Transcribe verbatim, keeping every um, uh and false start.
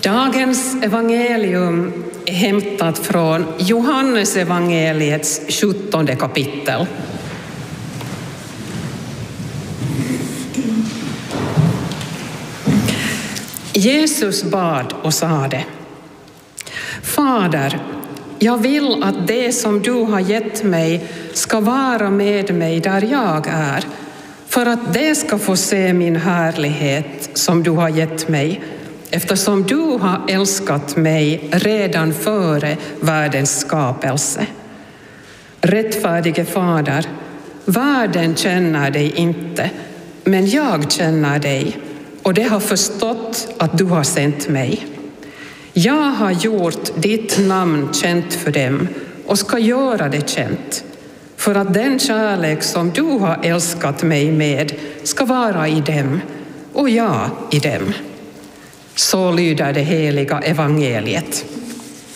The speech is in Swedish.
Dagens evangelium är hämtat från Johannes evangeliets sjuttonde kapitel. Jesus bad och sade: Fader, jag vill att det som du har gett mig ska vara med mig där jag är, för att det ska få se min härlighet som du har gett mig, eftersom du har älskat mig redan före världens skapelse. Rättfärdige Fader, världen känner dig inte, men jag känner dig, och det har förstått att du har sänt mig. Jag har gjort ditt namn känt för dem och ska göra det känt, för att den kärlek som du har älskat mig med ska vara i dem och jag i dem. Så lyder det heliga evangeliet.